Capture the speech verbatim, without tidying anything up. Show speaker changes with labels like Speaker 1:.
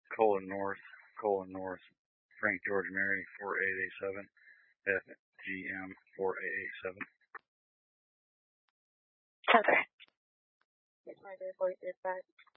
Speaker 1: colon north, colon north, Frank George Mary four eight eight seven, F G M four eight eight seven.
Speaker 2: Okay. twenty-three forty-three back.